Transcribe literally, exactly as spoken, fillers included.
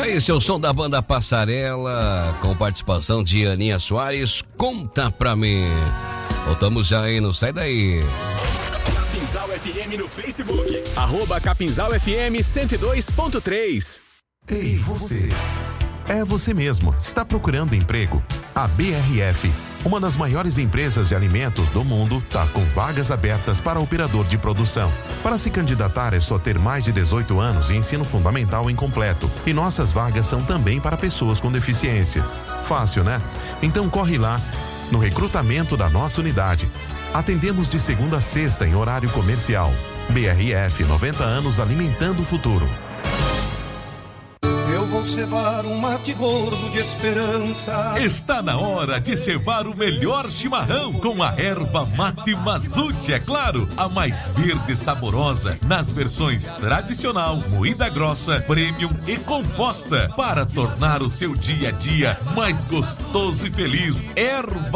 Esse é o som da banda Passarela, com participação de Aninha Soares. Conta pra mim. Voltamos já aí, não sai daí. Capinzal F M no Facebook. Arroba Capinzal F M cento e dois ponto três. Ei, você. É você mesmo. Está procurando emprego? A B R F, uma das maiores empresas de alimentos do mundo, está com vagas abertas para operador de produção. Para se candidatar é só ter mais de dezoito anos e ensino fundamental incompleto. E nossas vagas são também para pessoas com deficiência. Fácil, né? Então corre lá no recrutamento da nossa unidade. Atendemos de segunda a sexta em horário comercial. B R F, noventa anos alimentando o futuro. Eu vou cevar um mate gordo de esperança. Está na hora de cevar o melhor chimarrão com a erva mate Mazute, é claro, a mais verde e saborosa nas versões tradicional, moída grossa, premium e composta para tornar o seu dia a dia mais gostoso e feliz. Erva